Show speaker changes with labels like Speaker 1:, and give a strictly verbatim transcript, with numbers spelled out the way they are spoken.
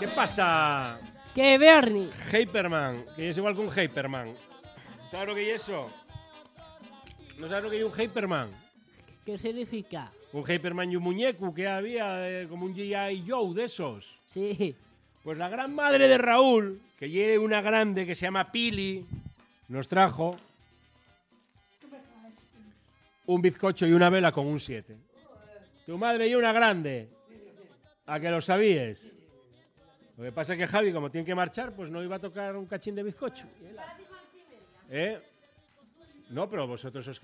Speaker 1: ¿Qué pasa?
Speaker 2: ¿Qué, Bernie?
Speaker 1: Hyperman, que es igual que un Hyperman. ¿Sabes lo que es eso? ¿No sabes lo que es un Hyperman?
Speaker 2: ¿Qué significa?
Speaker 1: Un Hyperman y un muñeco que había, eh, como un G I Joe de esos.
Speaker 2: Sí.
Speaker 1: Pues la gran madre de Raúl, que lleve una grande que se llama Pili, nos trajo un bizcocho y una vela con un siete. Tu madre y una grande. ¿A que lo sabías? Lo que pasa es que Javi, como tiene que marchar, pues no iba a tocar un cachín de bizcocho. ¿Eh? No, pero vosotros os